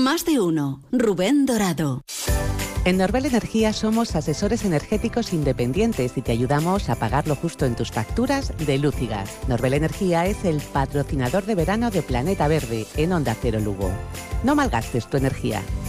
Más de uno. Rubén Dorado. En Norbel Energía somos asesores energéticos independientes y te ayudamos a pagar lo justo en tus facturas de luz y gas. Norbel Energía es el patrocinador de verano de Planeta Verde en Onda Cero Lugo. No malgastes tu energía.